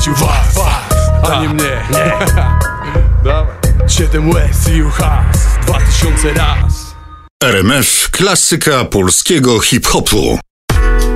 zachwycił was, a nie mnie. Dawaj. 7 łez i uchas 2000 raz. RMF, klasyka polskiego hip-hopu.